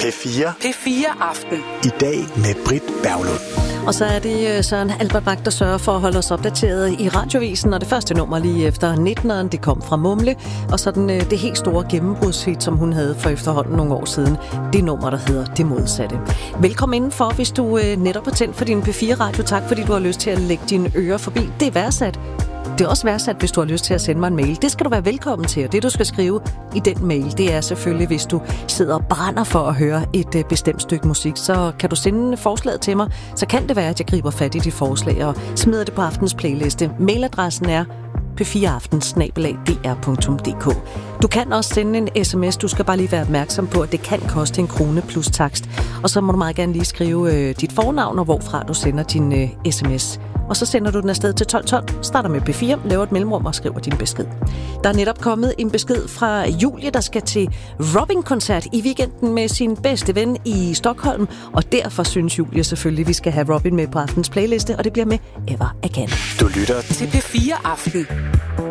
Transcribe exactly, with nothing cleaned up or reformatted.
P fire. P fire Aften. I dag med Britt Berglund. Og så er det Søren Albert Bach, der sørger for at holde os opdateret i radiovisen, og det første nummer lige efter nitteneren, det kom fra Mumle, og så den, det helt store gennembrudshit, som hun havde for efterhånden nogle år siden, det nummer, der hedder Det Modsatte. Velkommen indenfor, hvis du netop har tændt for din P fire Radio. Tak, fordi du har lyst til at lægge dine ører forbi. Det er værdsat. Det er også værdsat, hvis du har lyst til at sende mig en mail. Det skal du være velkommen til, og det du skal skrive i den mail, det er selvfølgelig, hvis du sidder og brænder for at høre et øh, bestemt stykke musik, så kan du sende forslaget til mig. Så kan det være, at jeg griber fat i dit forslag og smider det på aftens playliste. Mailadressen er p fire aften snabel-a d r punktum d k. Du kan også sende en sms. Du skal bare lige være opmærksom på, at det kan koste en krone plus takst. Og så må du meget gerne lige skrive øh, dit fornavn og hvorfra du sender din øh, sms. Og så sender du den afsted til tolv tolv, starter med P fire, laver et mellemrum og skriver din besked. Der er netop kommet en besked fra Julie, der skal til Robin-koncert i weekenden med sin bedste ven i Stockholm. Og derfor synes Julie selvfølgelig, at vi skal have Robin med på aftens playliste, og det bliver med Ever Again. Du lytter til P fire Aften.